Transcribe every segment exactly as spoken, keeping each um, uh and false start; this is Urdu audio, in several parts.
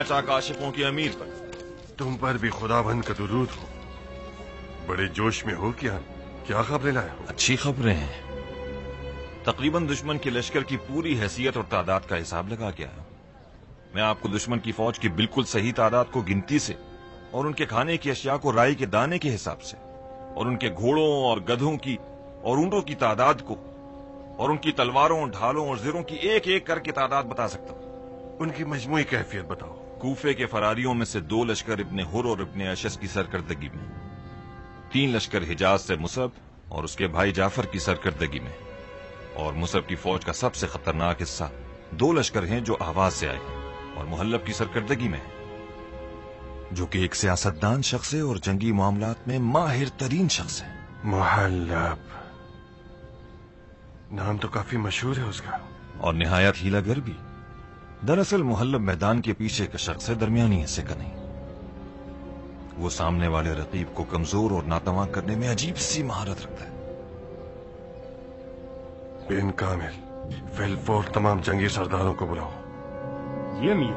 چاک عاشقوں کی امیر پر تم پر بھی خداوند کا درود ہو. بڑے جوش میں ہو کیا کیا خبریں لائے ہو؟ اچھی خبریں ہیں. تقریباً دشمن کے لشکر کی پوری حیثیت اور تعداد کا حساب لگا گیا ہے. میں آپ کو دشمن کی فوج کی بالکل صحیح تعداد کو گنتی سے اور ان کے کھانے کی اشیاء کو رائی کے دانے کے حساب سے اور ان کے گھوڑوں اور گدھوں کی اور اونٹوں کی تعداد کو اور ان کی تلواروں ڈھالوں اور زروں کی ایک ایک کر کے تعداد بتا سکتا ہوں. ان کی مجموعی کیفیت بتاؤ. کوفے کے فراریوں میں سے دو لشکر ابن حر اور ابن اشس کی سرکردگی میں، تین لشکر حجاز سے مصعب اور اس کے بھائی جعفر کی سرکردگی میں، اور مصعب کی فوج کا سب سے خطرناک حصہ دو لشکر ہیں جو آواز سے آئے ہیں اور محلب کی سرکردگی میں ہیں، جو کہ ایک سیاستدان شخص ہے اور جنگی معاملات میں ماہر ترین شخص ہے. محلب نام تو کافی مشہور ہے اس کا. اور نہایت ہیلا گر بھی. دراصل محلب میدان کے پیچھے کا شخص ہے، درمیانی حصے کا نہیں. وہ سامنے والے رقیب کو کمزور اور ناتواں کرنے میں عجیب سی مہارت رکھتا ہے. بن کامل فی الفور تمام جنگی سرداروں کو بلاؤ. جی امیر.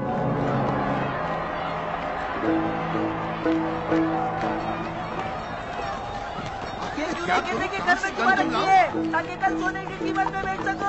کہنے کے گھر میں جمع رکھی ہے تاکہ کل سونے کی قیمت میں بیچ سکو.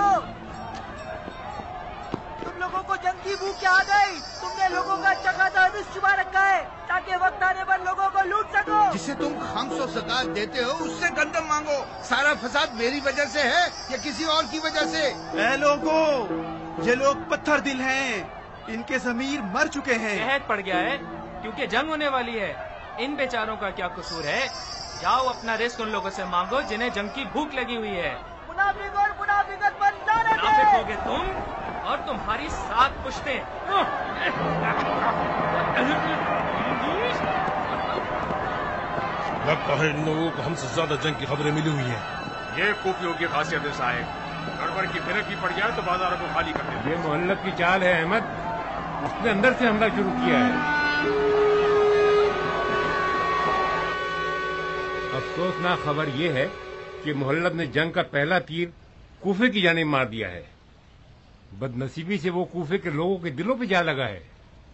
تم لوگوں کو جنگ کی بھوک کیا آ گئی؟ تم نے لوگوں کا اچھا خاصا حفظ چھپا رکھا ہے تاکہ وقت آنے پر لوگوں کو لوٹ سکو. جسے تم خمس و زکات دیتے ہو اس سے گندم مانگو. سارا فساد میری وجہ سے ہے یا کسی اور کی وجہ سے؟ اے لوگوں، یہ لوگ پتھر دل ہیں، ان کے ضمیر مر چکے ہیں. قحط پڑ گیا ہے کیونکہ جنگ ہونے والی ہے. ان بیچاروں کا کیا قصور ہے؟ جاؤ اپنا رزق ان لوگوں سے مانگو جنہیں جنگ کی بھوک لگی ہوئی ہے. منافق اور منافقت پر لعنت ہے. منافق ہوگے تم اور تمہاری سات پشتیں. لگتا ہے ان لوگوں کو ہم سے زیادہ جنگ کی خبریں ملی ہوئی ہیں. یہ کوفیوں کی خاصیت ہے صاحب، گڑبڑ کی پھرک بھی پڑ جائے تو بازاروں کو خالی کر دیتے. یہ محلب کی چال ہے احمد، اس نے اندر سے حملہ شروع کیا ہے. افسوسناک خبر یہ ہے کہ محلب نے جنگ کا پہلا تیر کوفے کی جانب مار دیا ہے. بد نصیبی سے وہ کوفے کے لوگوں کے دلوں پہ جا لگا ہے.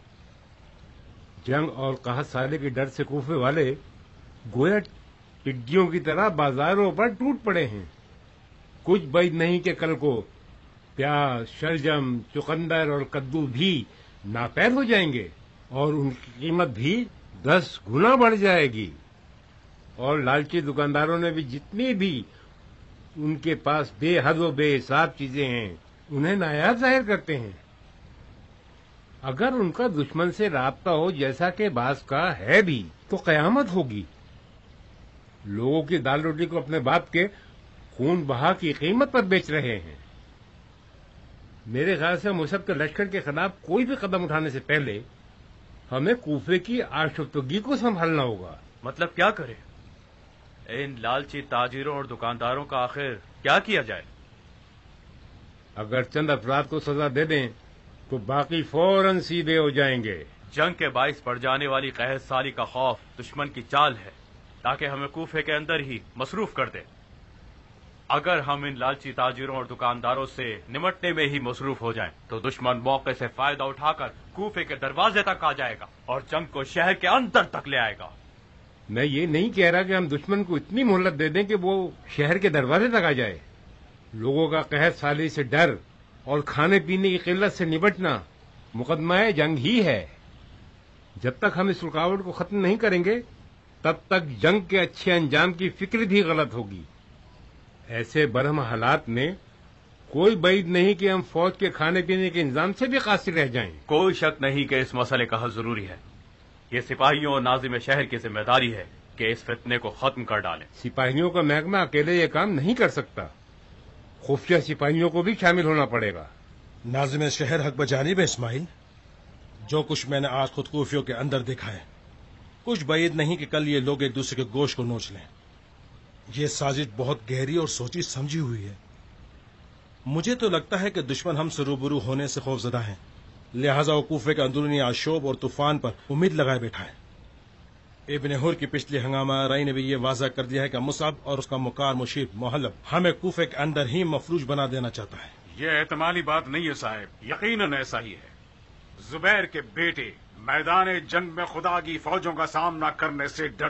جنگ اور قحط سالے کے ڈر سے کوفے والے گویا ٹڈیوں کی طرح بازاروں پر ٹوٹ پڑے ہیں. کچھ بعید نہیں کہ کل کو پیاز، شلجم، چقندر اور کدو بھی ناپید ہو جائیں گے اور ان کی قیمت بھی دس گنا بڑھ جائے گی. اور لالچی دکانداروں نے بھی جتنی بھی ان کے پاس بے حد و بے حساب چیزیں ہیں انہیں نایاب ظاہر کرتے ہیں. اگر ان کا دشمن سے رابطہ ہو جیسا کہ بعض کا ہے بھی تو قیامت ہوگی. لوگوں کی دال روٹی کو اپنے باپ کے خون بہا کی قیمت پر بیچ رہے ہیں. میرے خیال سے مصعب کے لشکر کے خلاف کوئی بھی قدم اٹھانے سے پہلے ہمیں کوفے کی آشفتگی کو سنبھالنا ہوگا. مطلب کیا کریں؟ ان لالچی تاجروں اور دکانداروں کا آخر کیا کیا جائے؟ اگر چند افراد کو سزا دے دیں تو باقی فوراً سیدھے ہو جائیں گے. جنگ کے باعث پڑ جانے والی قحط سالی کا خوف دشمن کی چال ہے تاکہ ہمیں کوفے کے اندر ہی مصروف کر دے. اگر ہم ان لالچی تاجروں اور دکانداروں سے نمٹنے میں ہی مصروف ہو جائیں تو دشمن موقع سے فائدہ اٹھا کر کوفے کے دروازے تک آ جائے گا اور جنگ کو شہر کے اندر تک لے آئے گا. میں یہ نہیں کہہ رہا کہ ہم دشمن کو اتنی مہلت دے دیں کہ وہ شہر کے دروازے تک آ جائے. لوگوں کا قحط سالی سے ڈر اور کھانے پینے کی قلت سے نمٹنا مقدمہ جنگ ہی ہے. جب تک ہم اس رکاوٹ کو ختم نہیں کریں گے تب تک جنگ کے اچھے انجام کی فکر بھی غلط ہوگی. ایسے برہم حالات میں کوئی بعید نہیں کہ ہم فوج کے کھانے پینے کے انتظام سے بھی قاصر رہ جائیں. کوئی شک نہیں کہ اس مسئلے کا حل ضروری ہے. یہ سپاہیوں اور ناظم شہر کی ذمہ داری ہے کہ اس فتنے کو ختم کر ڈالیں. سپاہیوں کا محکمہ اکیلے یہ کام نہیں کر سکتا، خفیہ سپاہیوں کو بھی شامل ہونا پڑے گا. ناظم شہر حق بجانب ہے اسماعیل. جو کچھ میں نے آج خود کوفیوں کے اندر دیکھا ہے کچھ بعید نہیں کہ کل یہ لوگ ایک دوسرے کے گوشت کو نوچ لیں. یہ سازش بہت گہری اور سوچی سمجھی ہوئی ہے. مجھے تو لگتا ہے کہ دشمن ہم سے روبرو ہونے سے خوف زدہ ہیں، لہذا وہ کوفے کے اندرونی آشوب اور طوفان پر امید لگائے بیٹھا ہے. ابن حر کی پچھلی ہنگامہ رائی نے بھی یہ واضح کر دیا ہے کہ مصعب اور اس کا مکار مشیر محلب ہمیں کوفے کے اندر ہی مفلوج بنا دینا چاہتا ہے. یہ احتمالی بات نہیں ہے صاحب، یقیناً ایسا ہی ہے. زبیر کے بیٹے میدان جنگ میں خدا کی فوجوں کا سامنا کرنے سے ڈر